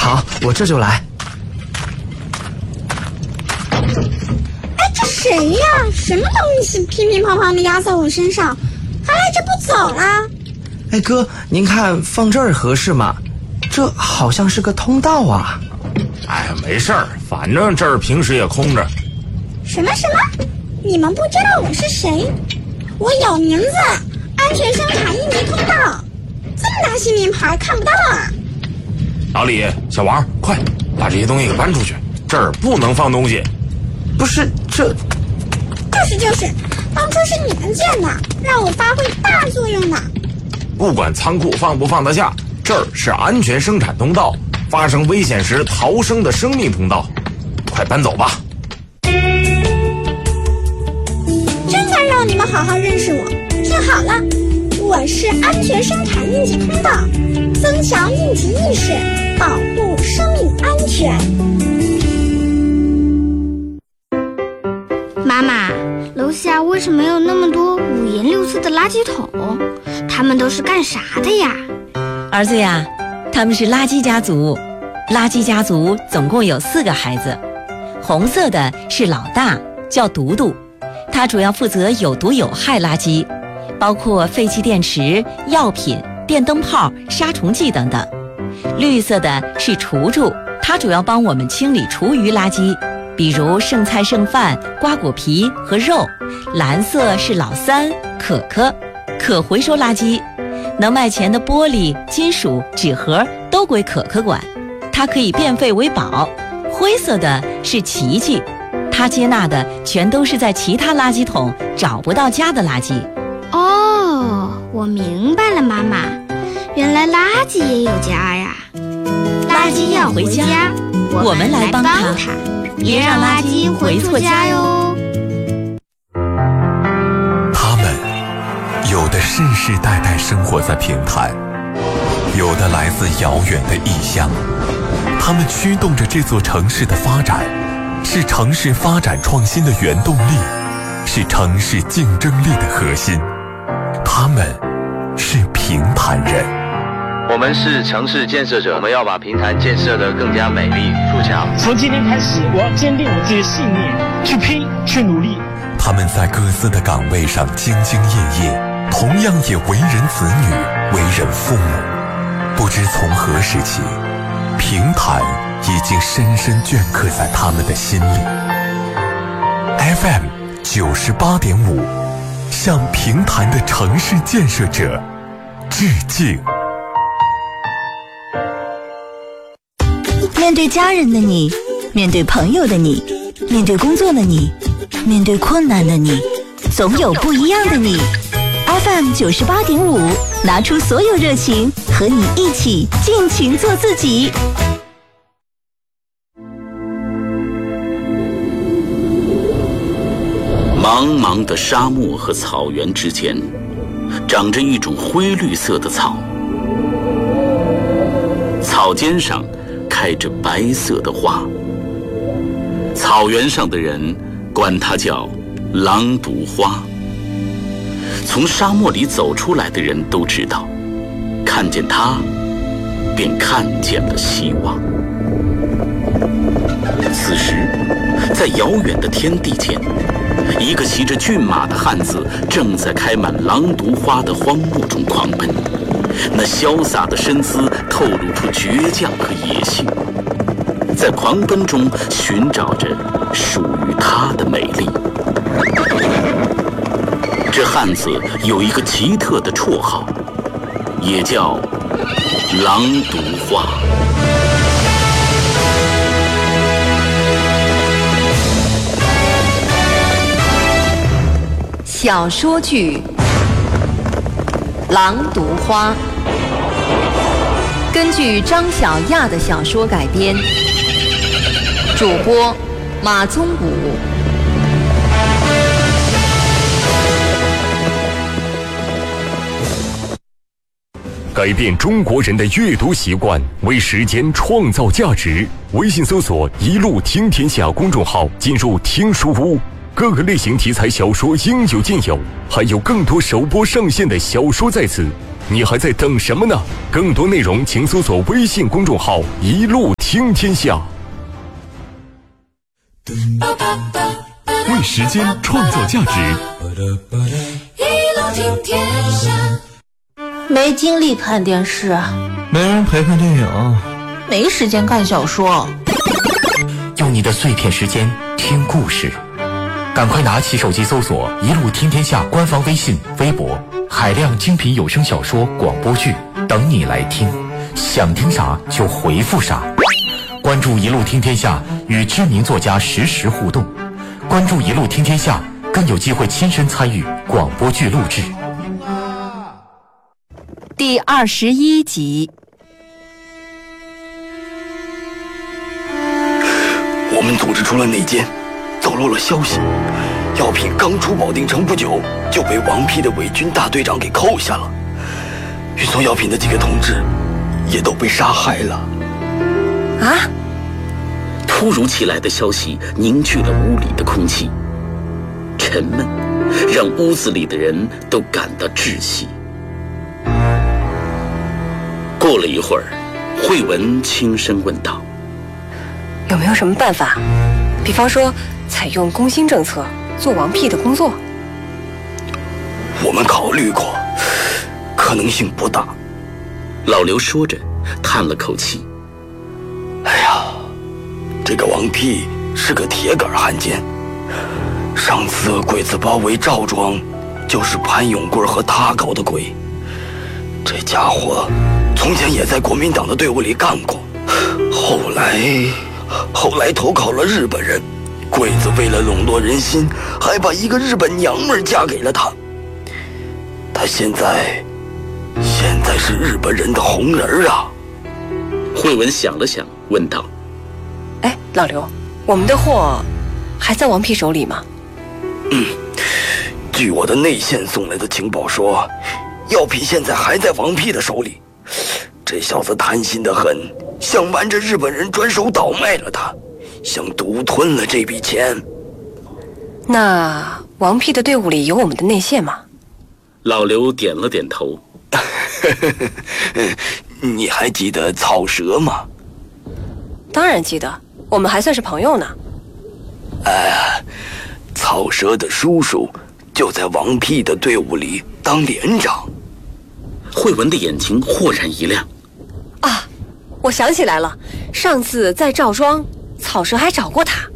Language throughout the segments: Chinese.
好，我这就来。 哎，这谁呀？什么东西乒乒乓乓的压在我身上，还赖着不走啦？ 哎哥，您看放这儿合适吗？这好像是个通道啊。 哎，没事儿，反正这儿平时也空着。 什么？你们不知道我是谁？我有名字，安全生产应急通道。这么大新名牌看不到啊？ 老李，小王，快把这些东西给搬出去，这儿不能放东西。 不是，这就是，当初是你们建的，让我发挥大作用的。 不管仓库放不放得下，这儿是安全生产通道，发生危险时逃生的生命通道。快搬走吧。 真想让你们好好认识我。听好了，我是安全生产应急通道，增强应急意识，保护生命安全。 妈妈，楼下为什么有那么多五颜六色的垃圾桶？他们都是干啥的呀？ 儿子呀，他们是垃圾家族。垃圾家族总共有4个孩子，红色的是老大，叫独独，他主要负责有毒有害垃圾，包括废弃电池、药品、电灯泡、杀虫剂等等。绿色的是厨厨，他主要帮我们清理厨余垃圾，比如剩菜剩饭、瓜果皮和肉。蓝色是老三，可可，可回收垃圾，能卖钱的玻璃、金属、纸盒都归可可管，它可以变废为宝。灰色的是琪琪，他接纳的全都是在其他垃圾桶找不到家的垃圾。 哦，我明白了，妈妈，原来垃圾也有家呀。垃圾要回家，我们来帮他，别让垃圾回错家哟。 他们有的世世代代生活在平潭，有的来自遥远的异乡，他们驱动着这座城市的发展，是城市发展创新的原动力，是城市竞争力的核心。他们是平潭人。 我们是城市建设者，我们要把平潭建设得更加美丽富强。 从今天开始，我要坚定我自己的信念，去拼，去努力。 他们在各自的岗位上兢兢业业，同样也为人子女，为人父母。不知从何时起，平潭已经深深镌刻在他们的心里。FM 98.5，向平潭的城市建设者致敬。 面对家人的你，面对朋友的你，面对工作的你，面对困难的你，总有不一样的你。FM 98.5，拿出所有热情，和你一起尽情做自己。 茫茫的沙漠和草原之间，长着一种灰绿色的草，草尖上开着白色的花。草原上的人管它叫狼毒花。从沙漠里走出来的人都知道，看见它，便看见了希望。此时，在遥远的天地间，一个骑着骏马的汉子正在开满狼毒花的荒漠中狂奔，那潇洒的身姿透露出倔强和野性，在狂奔中寻找着属于他的美丽。这汉子有一个奇特的绰号，也叫狼毒花。 小说剧《狼毒花》根据张小亚的小说改编，主播马宗武。 改变中国人的阅读习惯，为时间创造价值。微信搜索“一路听天下”公众号，进入听书屋，各个类型题材小说应有尽有，还有更多首播上线的小说在此。 你还在等什么呢？更多内容请搜索微信公众号“一路听天下”。 为时间创造价值， 没精力看电视， 没人陪看电影， 没时间看小说。 用你的碎片时间听故事，赶快拿起手机搜索“一路听天下”官方微信、微博，海量精品有声小说、广播剧等你来听，想听啥就回复啥。关注“一路听天下”，与知名作家实时互动。关注“一路听天下”，更有机会亲身参与广播剧录制。 第21集。 我们组织出了内奸，走漏了消息。药品刚出保定城不久，就被王丕的伪军大队长给扣下了。运送药品的几个同志也都被杀害了。 啊！ 突如其来的消息凝聚了屋里的空气，沉闷让屋子里的人都感到窒息。过了一会儿，慧文轻声问道：“ 有没有什么办法？比方说，采用攻心政策，做王丕的工作？” 我们考虑过，可能性不大。 老刘说着，叹了口气：“ 哎呀，这个王丕是个铁杆汉奸。上次鬼子包围赵庄，就是潘永贵和他搞的鬼。这家伙从前也在国民党的队伍里干过，后来投靠了日本人。鬼子为了笼络人心，还把一个日本娘们嫁给了他。他现在是日本人的红人啊。” 慧文想了想，问道：“ 哎，老刘，我们的货还在王丕手里吗？” 据我的内线送来的情报说，药品现在还在王丕的手里。这小子贪心得很，想瞒着日本人转手倒卖了他，想独吞了这笔钱。 那王丕的队伍里有我们的内线吗？ 老刘点了点头。 你还记得草蛇吗？ 当然记得，我们还算是朋友呢。 草蛇的叔叔就在王丕的队伍里当连长。 慧文的眼睛豁然一亮。 啊，我想起来了，上次在赵庄，草蛇还找过他。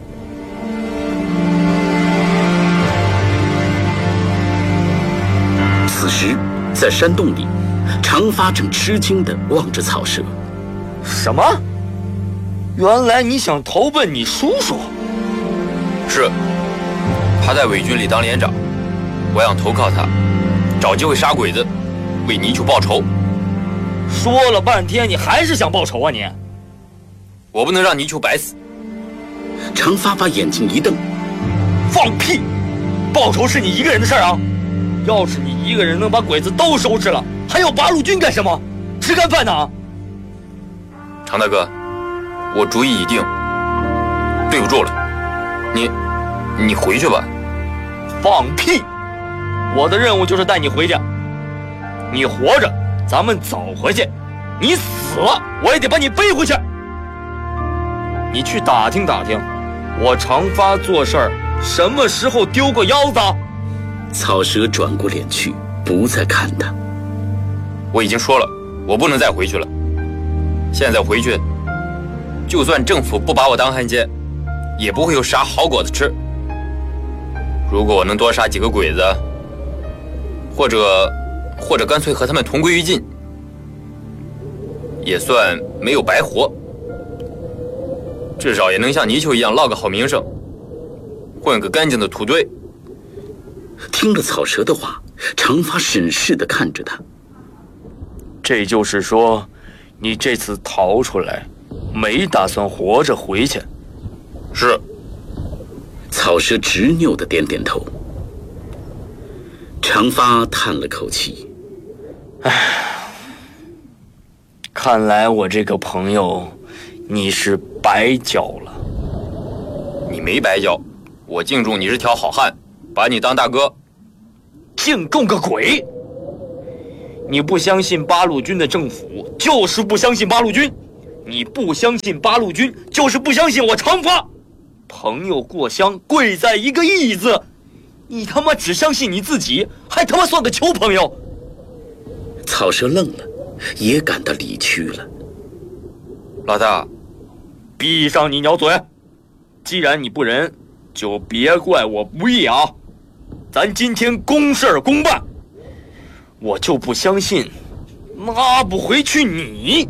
此时，在山洞里，长发正吃惊地望着草蛇。 什么？原来你想投奔你叔叔？ 是，他在伪军里当连长，我想投靠他，找机会杀鬼子，为泥鳅报仇。 说了半天，你还是想报仇啊你？ 我不能让泥鳅白死。 长发把眼睛一瞪：“ 放屁！报仇是你一个人的事儿啊！要是你一个人能把鬼子都收拾了，还要八路军干什么？吃干饭呢？” 常大哥，我主意已定，对不住了，你回去吧。 放屁！我的任务就是带你回去。你活着，咱们走回去；你死了，我也得把你背回去。你去打听打听，我长发做事儿什么时候丢过腰子？ 草蛇转过脸去，不再看他。 我已经说了，我不能再回去了。现在回去，就算政府不把我当汉奸，也不会有啥好果子吃。如果我能多杀几个鬼子，或者干脆和他们同归于尽，也算没有白活。至少也能像泥鳅一样落个好名声，混个干净的土堆。 听了草蛇的话，长发审视地看着他。 这就是说，你这次逃出来，没打算活着回去？ 是。 草蛇执拗地点点头。长发叹了口气：“ 唉，看来我这个朋友，你是白交了。” 你没白交，我敬重你是条好汉，把你当大哥。 敬重个鬼！ 你不相信八路军的政府，就是不相信八路军；你不相信八路军，就是不相信我长发。朋友过乡，贵在一个义字。你他妈只相信你自己，还他妈算个球朋友！ 草蛇愣了，也感到理屈了。 老大，闭上你鸟嘴！既然你不仁，就别怪我不义啊！咱今天公事公办，我就不相信拉不回去你。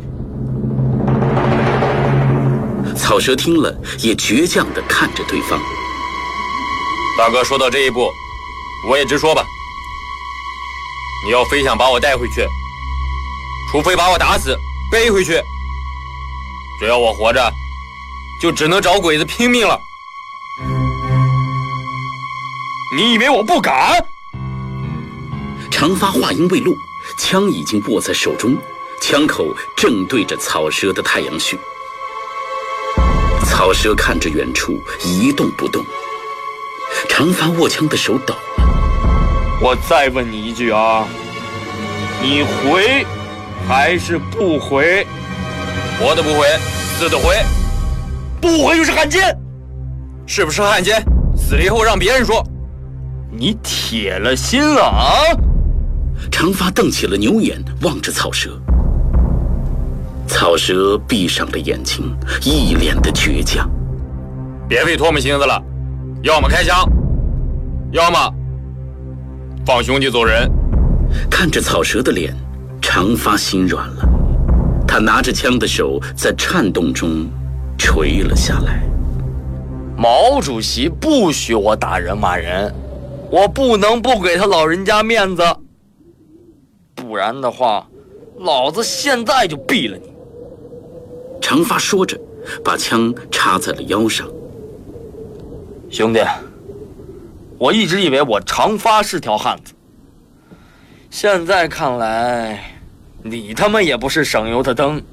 草蛇听了，也倔强地看着对方。 大哥说到这一步，我也直说吧。你要非想把我带回去，除非把我打死背回去，只要我活着，就只能找鬼子拼命了。 你以为我不敢？ 长发话音未落，枪已经握在手中，枪口正对着草蛇的太阳穴。草蛇看着远处一动不动，长发握枪的手抖了。 我再问你一句啊，你回还是不回？ 活的不回，死的回。 不回就是汉奸， 是不是汉奸？死了以后让别人说。 你铁了心了啊！ 长发瞪起了牛眼，望着草蛇。草蛇闭上了眼睛，一脸的倔强。 别费唾沫星子了，要么开枪，要么放兄弟走人。 看着草蛇的脸，长发心软了。他拿着枪的手在颤动中垂了下来。 毛主席不许我打人骂人，我不能不给他老人家面子，不然的话，老子现在就毙了你。 长发说着，把枪插在了腰上。 兄弟，我一直以为我长发是条汉子，现在看来，你他妈也不是省油的灯。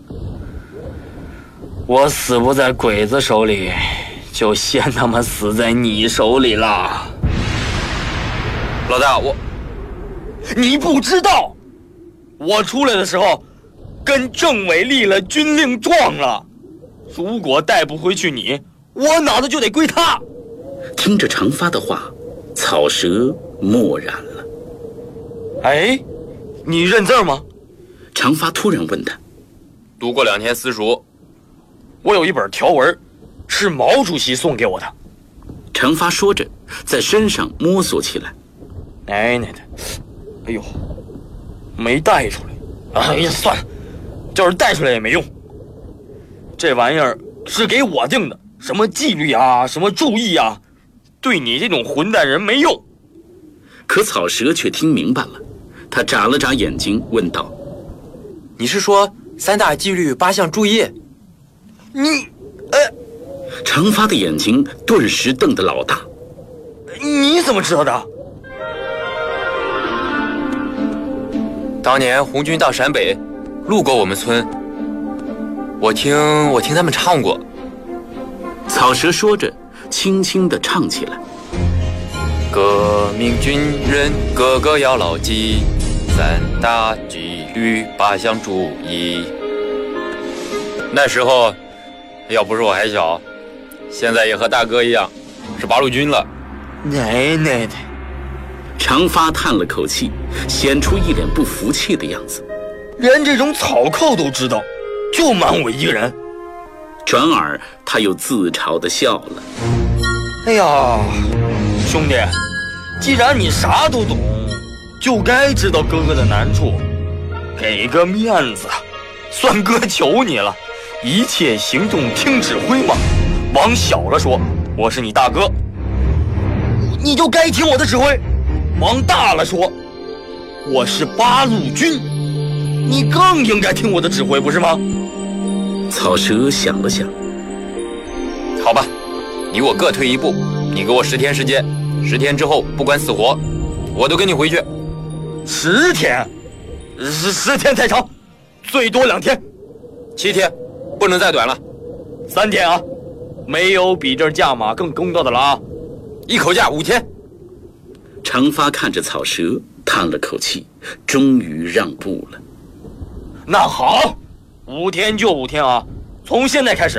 我死不在鬼子手里，就先他妈死在你手里了。 老大， 你不知道，我出来的时候跟政委立了军令状了，如果带不回去你，我脑子就得归他。 听着长发的话，草蛇默然了。 哎，你认字吗？ 长发突然问他。 读过2天私塾， 我有一本条文，是毛主席送给我的。 长发说着，在身上摸索起来。 奶奶的，哎呦，没带出来。哎呀，算了，就是带出来也没用。这玩意儿是给我定的，什么纪律啊，什么注意啊，对你这种混蛋人没用。 可草蛇却听明白了，他眨了眨眼睛，问道：“ 你是说3大纪律8项注意？” 长发的眼睛顿时瞪得老大。 你怎么知道的？ 当年红军到陕北，路过我们村，我听他们唱过。 草蛇说着，轻轻地唱起来。 革命军人个个要牢记3大纪律8项注意。那时候，要不是我还小，现在也和大哥一样，是八路军了。 奶奶的！ 长发叹了口气，显出一脸不服气的样子。 连这种草寇都知道，就瞒我一个人。 转而他又自嘲地笑了。 哎呀，兄弟，既然你啥都懂，就该知道哥哥的难处，给个面子，算哥求你了。一切行动听指挥嘛。往小了说，我是你大哥，你就该听我的指挥；往大了说，我是八路军，你更应该听我的指挥，不是吗？ 草蛇想了想， 好吧，你我各退一步，你给我10天时间，10天之后不管死活，我都跟你回去。 10天？10天太长，最多2天。 7天，不能再短了。 3天啊，没有比这价码更公道的了啊！ 一口价5天。 长发看着草蛇， 叹了口气，终于让步了。 那好，5天就5天啊，从现在开始